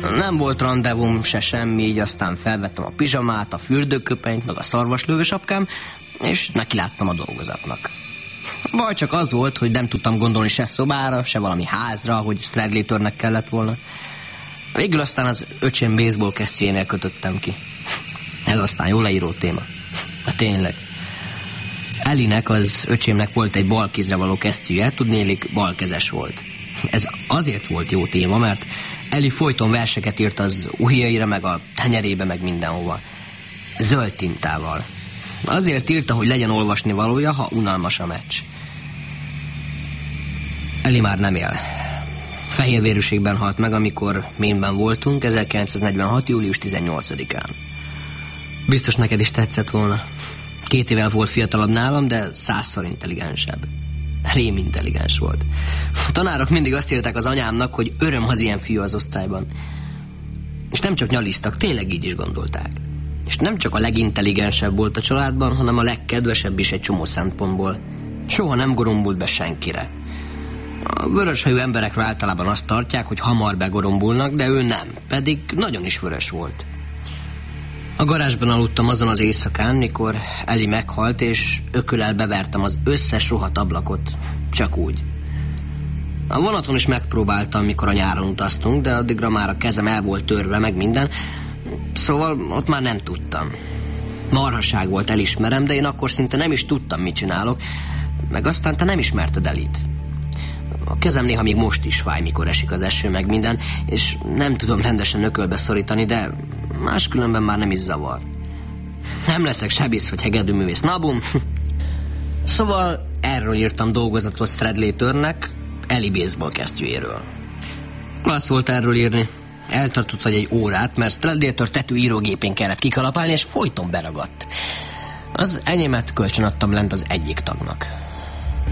Nem volt randevum, se semmi, így aztán felvettem a pizsamát, a fürdőköpenyt, meg a szarvaslövősapkám, és nekiláttam a dolgozatnak. Vagy csak az volt, hogy nem tudtam gondolni se szobára, se valami házra, hogy Stradlaternek kellett volna. Végül aztán az öcsém baseball kesztyűjénél kötöttem ki. Ez aztán jó leíró téma. De tényleg. Elinek, az öcsémnek volt egy bal kézre való kesztyűje, tudnélik balkezes volt. Ez azért volt jó téma, mert Eli folyton verseket írt az ujjaira, meg a tenyerébe, meg mindenhova. Zöld tintával. Azért írta, hogy legyen olvasni valója, ha unalmas a meccs. Eli már nem él. Fehérvérűségben halt meg, amikor Maineben voltunk, 1946. július 18-án. Biztos neked is tetszett volna. 2 évvel volt fiatalabb nálam, de 100-szor intelligensebb. Rém intelligens volt. A tanárok mindig azt írták az anyámnak, hogy öröm az ilyen fiú az osztályban. És nem csak nyaliztak, tényleg így is gondolták. És nem csak a legintelligensebb volt a családban, hanem a legkedvesebb is egy csomó szempontból. Soha nem gorombult be senkire. A vöröshajú emberekről általában azt tartják, hogy hamar begorombulnak, de ő nem, pedig nagyon is vörös volt. A garázsban aludtam azon az éjszakán, mikor Eli meghalt, és ököllel bevertem az összes rohadt ablakot. Csak úgy. A vonaton is megpróbáltam, mikor a nyáron utaztunk, de addigra már a kezem el volt törve, meg minden. Szóval ott már nem tudtam. Marhaság volt, elismerem, de én akkor szinte nem is tudtam, mit csinálok. Meg aztán te nem ismerted Elit. A kezem néha még most is fáj, mikor esik az eső, meg minden, és nem tudom rendesen ökölbe szorítani, de máskülönben már nem is zavar. Nem leszek sebész vagy hegedűművész, na bum. Szóval erről írtam dolgozatot Stradlaternek, Eli baseball kesztyűjéről. Klassz volt erről írni. Eltartott vagy egy órát, mert Stradlater tetőírógépén kellett kikalapálni, és folyton beragadt. Az enyémet kölcsönadtam lent az egyik tagnak.